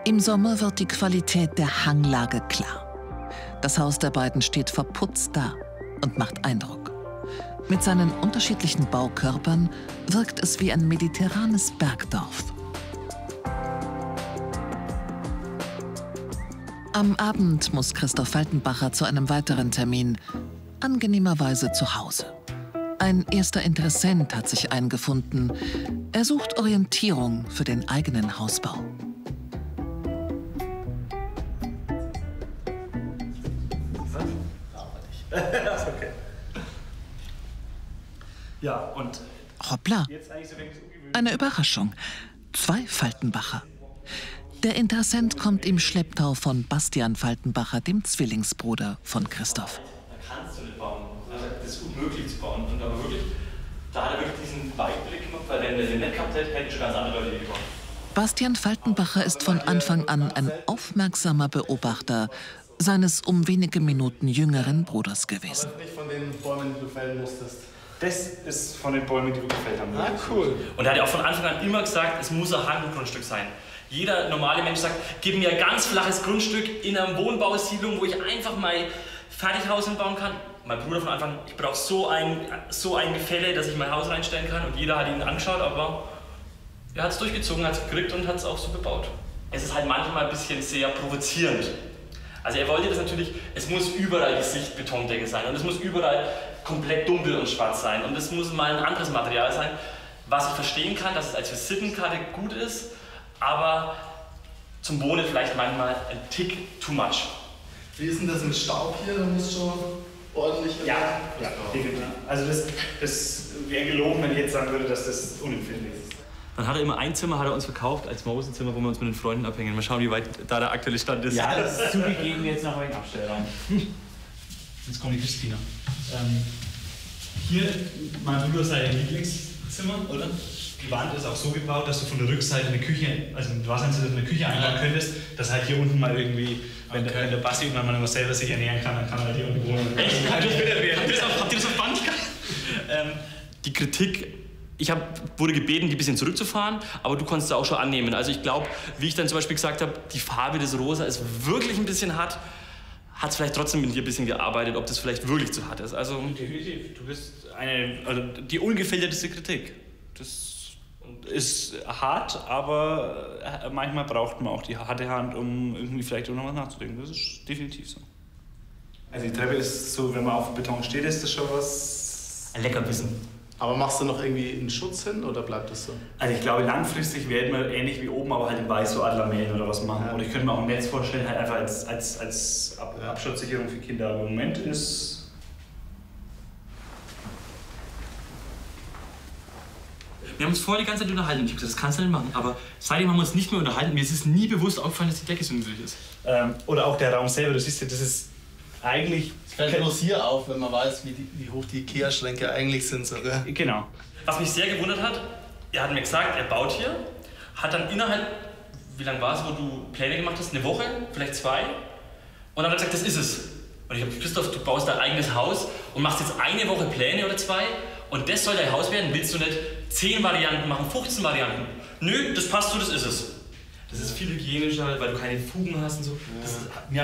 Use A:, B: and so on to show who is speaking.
A: Im Sommer wird die Qualität der Hanglage klar. Das Haus der beiden steht verputzt da und macht Eindruck. Mit seinen unterschiedlichen Baukörpern wirkt es wie ein mediterranes Bergdorf. Am Abend muss Christoph Faltenbacher zu einem weiteren Termin, angenehmerweise zu Hause. Ein erster Interessent hat sich eingefunden. Er sucht Orientierung für den eigenen Hausbau.
B: Okay. Ja, und
A: Hoppla, eine Überraschung. 2 Faltenbacher. Der Interessent kommt im Schlepptau von Bastian Faltenbacher, dem Zwillingsbruder von Christoph.
B: Da kannst du nicht bauen. Also das ist unmöglich zu bauen. Und aber wirklich, da hat er wirklich diesen Weitblick gemacht, weil wenn er den nicht gehabt hätte, hätten schon ganz andere Leute gebaut.
A: Bastian Faltenbacher ist von Anfang an ein aufmerksamer Beobachter seines um wenige Minuten jüngeren Bruders gewesen.
C: Das ist nicht von den Bäumen, die du fällen musstest.
B: Das ist von den Bäumen, die wir gefällt haben.
C: Ah, cool.
B: Und er hat ja auch von Anfang an immer gesagt, es muss ein Handgrundstück sein. Jeder normale Mensch sagt, gib mir ein ganz flaches Grundstück in einer Wohnbausiedlung, wo ich einfach mein Fertighaus hinbauen kann. Mein Bruder von Anfang an, ich brauche so ein Gefälle, dass ich mein Haus reinstellen kann. Und jeder hat ihn angeschaut, aber er hat es durchgezogen, hat es gekriegt und hat es auch so bebaut. Es ist halt manchmal ein bisschen sehr provozierend. Also er wollte das natürlich, es muss überall Gesicht-Betondecke sein und es muss überall komplett dunkel und schwarz sein und es muss mal ein anderes Material sein, was ich verstehen kann, dass es als Visitenkarte gut ist, aber zum Wohnen vielleicht manchmal ein Tick too much.
C: Wie ist denn das mit Staub hier? Da muss schon ordentlich...
B: Ja, definitiv. Also das wäre gelogen, wenn ich jetzt sagen würde, dass das unempfindlich ist. Dann hat er immer ein Zimmer, hat er uns verkauft als Mausenzimmer, wo wir uns mit den Freunden abhängen. Mal schauen, wie weit da der aktuelle Stand ist.
D: Ja, das ist zugegeben jetzt noch ein Abstellraum.
E: Jetzt kommt die Christina. Hier, mein Bruder, sein Lieblingszimmer, oder? Die Wand ist auch so gebaut, dass du von der Rückseite eine Küche, also du hast eine Küche einbauen könntest, dass halt hier unten mal irgendwie, wenn der Basti irgendwann mal selber sich ernähren kann, dann kann er halt hier unten wohnen.
B: Echt? Habt ihr das auf Band? Die Kritik, wurde gebeten, die ein bisschen zurückzufahren, aber du konntest es auch schon annehmen. Also ich glaube, wie ich dann zum Beispiel gesagt habe, die Farbe des Rosa ist wirklich ein bisschen hart, hat es vielleicht trotzdem mit dir ein bisschen gearbeitet, ob das vielleicht wirklich zu hart ist. Also
E: Definitiv. Du bist die ungefilterteste Kritik. Das ist hart, aber manchmal braucht man auch die harte Hand, um irgendwie vielleicht auch noch was nachzudenken. Das ist definitiv so.
F: Also die Treppe ist so, wenn man auf Beton steht, ist das schon was...
B: ein Leckerbissen.
C: Aber machst du noch irgendwie einen Schutz hin oder bleibt das so?
F: Also ich glaube, langfristig werden wir ähnlich wie oben, aber halt in weiß so Adlermähen oder was machen.
C: Ja.
F: Oder ich könnte mir auch ein Netz vorstellen, halt einfach als Absturzsicherung für Kinder. Aber im Moment ist...
B: Wir haben uns vorher die ganze Zeit unterhalten. Ich habe gesagt, das kannst du nicht machen. Aber seitdem haben wir uns nicht mehr unterhalten. Mir ist es nie bewusst aufgefallen, dass die Decke so niedrig ist.
F: Oder auch der Raum selber, du siehst ja, das ist eigentlich...
C: Es fällt bloß hier auf, wenn man weiß, wie hoch die Ikea-Schränke eigentlich sind. So, gell?
F: Genau.
B: Was mich sehr gewundert hat, er hat mir gesagt, er baut hier, hat dann innerhalb, wie lange war es, wo du Pläne gemacht hast, eine Woche, vielleicht 2, und dann hat er gesagt, das ist es. Und ich habe gesagt, Christoph, du baust dein eigenes Haus und machst jetzt eine Woche Pläne oder 2 und das soll dein Haus werden, willst du nicht 10 Varianten machen, 15 Varianten? Nö, das passt so, das ist es. Das ist viel hygienischer, weil du keine Fugen hast und so. Das ist,